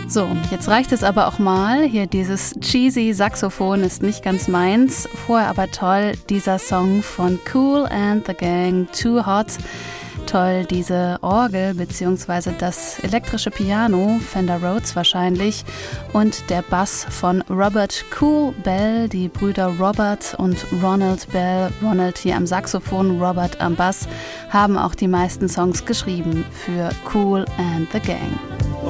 So, jetzt reicht es aber auch mal. Hier dieses cheesy Saxophon ist nicht ganz meins. Vorher aber toll, dieser Song von Kool and the Gang, Too Hot. Toll, diese Orgel bzw. das elektrische Piano, Fender Rhodes wahrscheinlich, und der Bass von Robert Kool Bell, die Brüder Robert und Ronald Bell, Ronald hier am Saxophon, Robert am Bass, haben auch die meisten Songs geschrieben für Kool and the Gang.